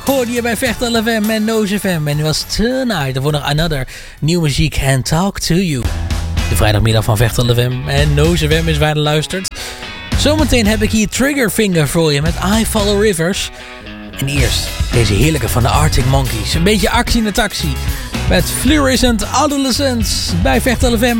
hoorde je bij Vechtel FM en Noze FM. En nu was Tonight. Er wordt nog Another. Nieuwe muziek and Talk To You. De vrijdagmiddag van Vechtel FM en Noze FM is waar je luistert. Zometeen heb ik hier Triggerfinger voor je met I Follow Rivers. En eerst deze heerlijke van de Arctic Monkeys. Een beetje actie in de taxi. Met Fluorescent Adolescents bij Vechtel FM.